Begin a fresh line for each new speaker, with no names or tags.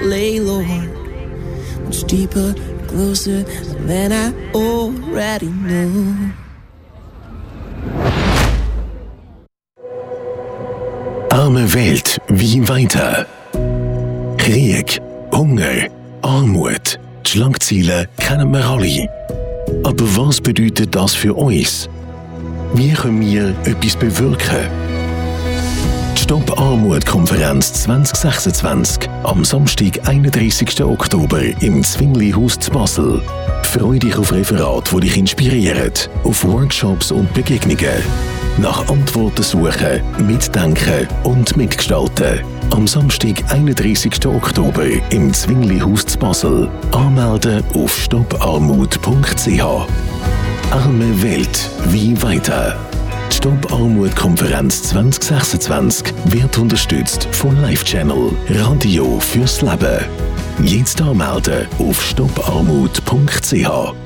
lay low, much deeper, closer than I already know.
Arme Welt, wie weiter? Krieg, Hunger, Armut, die Schlagzeilen kennen wir alle. Aber was bedeutet das für uns? Wie können wir etwas bewirken? Die Stopp Armut-Konferenz 2026 am Samstag, 31. Oktober im Zwingli-Haus zu Basel. Freu dich auf Referate, die dich inspirieren, auf Workshops und Begegnungen. Nach Antworten suchen, mitdenken und mitgestalten. Am Samstag, 31. Oktober im Zwingli-Haus zu Basel. Anmelden auf stopparmut.ch. Arme Welt, wie weiter? Die Stopp Armut-Konferenz 2026 wird unterstützt von Life Channel, Radio fürs Leben. Jetzt anmelden auf stopparmut.ch.